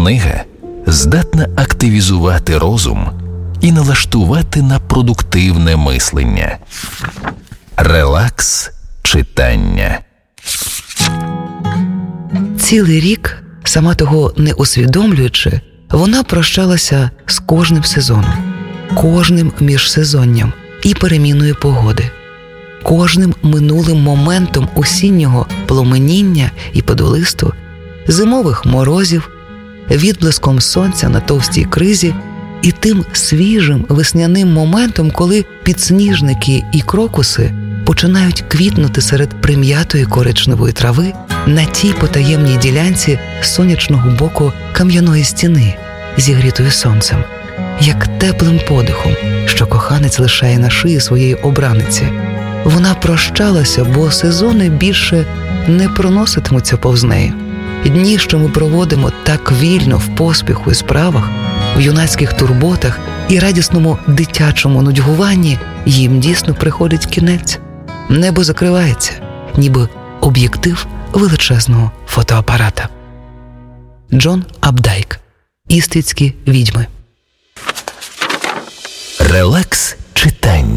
Книга здатна активізувати розум і налаштувати на продуктивне мислення. Релакс читання. Цілий рік, сама того не усвідомлюючи, вона прощалася з кожним сезоном, кожним міжсезонням і переміною погоди, кожним минулим моментом осіннього пломеніння і подолисту, зимових морозів, відблиском сонця на товстій кризі і тим свіжим весняним моментом, коли підсніжники і крокуси починають квітнути серед прим'ятої коричневої трави на тій потаємній ділянці сонячного боку кам'яної стіни, зігрітої сонцем, як теплим подихом, що коханець лишає на шиї своєї обраниці. Вона прощалася, бо сезони більше не проноситимуться повз неї. Дні, що ми проводимо так вільно в поспіху і справах, в юнацьких турботах і радісному дитячому нудьгуванні, їм дійсно приходить кінець. Небо закривається, ніби об'єктив величезного фотоапарата. Джон Апдайк. Іствітські відьми. Релакс читання.